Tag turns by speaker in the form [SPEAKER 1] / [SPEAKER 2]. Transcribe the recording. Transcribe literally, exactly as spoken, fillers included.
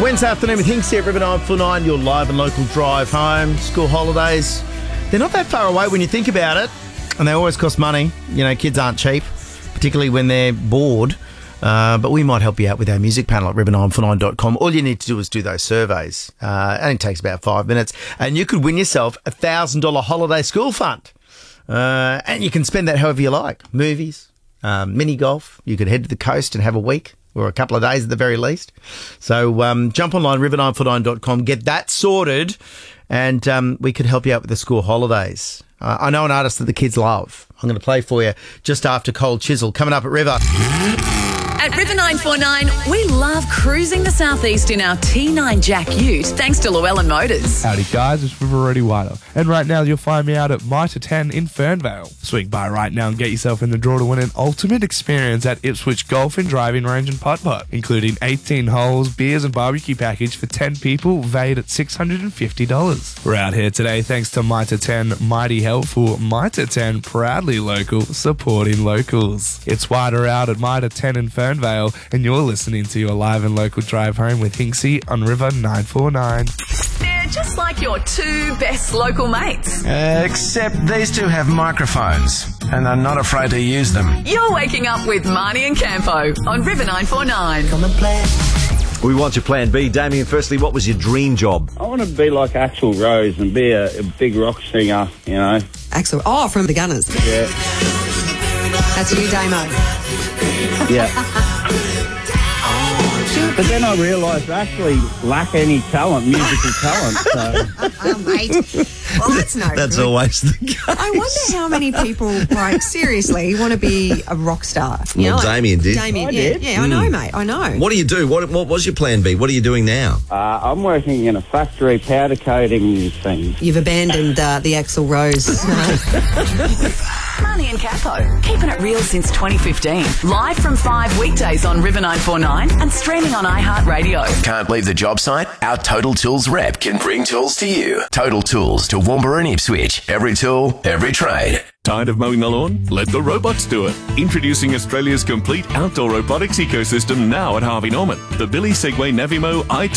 [SPEAKER 1] Wednesday afternoon with Hinksy at River nine four nine, your live and local drive home. School holidays, they're not that far away when you think about it, and they always cost money. You know, kids aren't cheap, particularly when they're bored. Uh, but we might help you out with our music panel at river nine four nine dot com. All you need to do is do those surveys. Uh, it only takes about five minutes, and you could win yourself a one thousand dollars holiday school fund. Uh, and you can spend that however you like. Movies, um, mini golf. You could head to the coast and have a week, or a couple of days at the very least. So um, jump online, river nine four nine dot com, get that sorted, and um, we could help you out with the school holidays. Uh, I know an artist that the kids love. I'm going to play for you just after Cold Chisel, coming up at River.
[SPEAKER 2] At River nine four nine, we love cruising the southeast in our T nine Jack Ute, thanks to Llewellyn Motors.
[SPEAKER 3] Howdy guys, it's River Roddy Wider, and right now you'll find me out at Mitre ten in Fernvale. Swing by right now and get yourself in the draw to win an ultimate experience at Ipswich Golf and Driving Range and Putt Putt, including eighteen holes, beers and barbecue package for ten people, valued at six hundred fifty dollars. We're out here today thanks to Mitre ten, mighty helpful. Mitre ten, proudly local, supporting locals. It's Wider out at Mitre ten in Fernvale, and you're listening to your live and local drive home with Hinksy on River nine four nine.
[SPEAKER 2] They're just like your two best local mates.
[SPEAKER 4] Uh, except these two have microphones, and are not afraid to use them.
[SPEAKER 2] You're waking up with Marnie and Campo on River nine four nine.
[SPEAKER 4] Come and play.
[SPEAKER 5] We want your plan B. Damien, firstly, what was your dream job?
[SPEAKER 6] I want to be like Axl Rose and be a, a big rock singer, you know.
[SPEAKER 7] Axl, oh, from the Gunners.
[SPEAKER 6] Yeah.
[SPEAKER 7] That's you, Damo.
[SPEAKER 6] Yeah. But then I realised I actually lack any talent, musical talent. So.
[SPEAKER 7] Oh, mate. Well, that's no
[SPEAKER 5] That's
[SPEAKER 7] good.
[SPEAKER 5] always the case.
[SPEAKER 7] I wonder how many people, like, seriously, want to be a rock star. You
[SPEAKER 5] Well,
[SPEAKER 7] know, like,
[SPEAKER 5] Damien did.
[SPEAKER 7] Damien,
[SPEAKER 6] I
[SPEAKER 7] yeah,
[SPEAKER 6] did.
[SPEAKER 7] yeah, I know, mate, I know.
[SPEAKER 5] What do you do? What, what was your plan B? What are you doing now?
[SPEAKER 6] Uh, I'm working in a factory powder coating things.
[SPEAKER 7] You've abandoned uh, the Axl Rose.
[SPEAKER 2] Marnie and Campo, keeping it real since twenty fifteen. Live from five weekdays on River nine four nine and streaming on iHeartRadio.
[SPEAKER 4] Can't leave the job site? Our Total Tools rep can bring tools to you. Total Tools to Toowoomba and Ipswich. Every tool, every trade.
[SPEAKER 8] Tired of mowing the lawn? Let the robots do it. Introducing Australia's complete outdoor robotics ecosystem now at Harvey Norman. The Billy Segway Navimo i